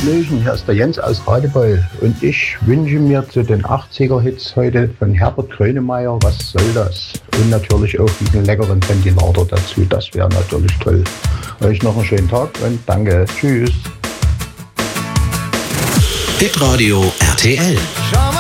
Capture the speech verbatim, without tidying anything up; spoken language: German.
Hallöchen, hier ist der Jens aus Radebeul und ich wünsche mir zu den achtziger-Hits heute von Herbert Grönemeyer, was soll das? Und natürlich auch diesen leckeren Ventilator dazu, das wäre natürlich toll. Euch noch einen schönen Tag und danke, tschüss. Hitradio R T L.